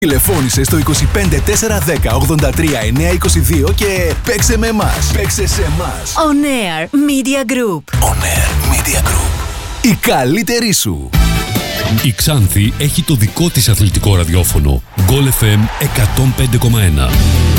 Τηλεφώνησε στο 25410 83 922 και παίξε με εμάς. Παίξε σε εμάς. On Air Media Group. On Air Media Group. Η καλύτερη σου. Η Ξάνθη έχει το δικό της αθλητικό ραδιόφωνο. Goal FM 105,1.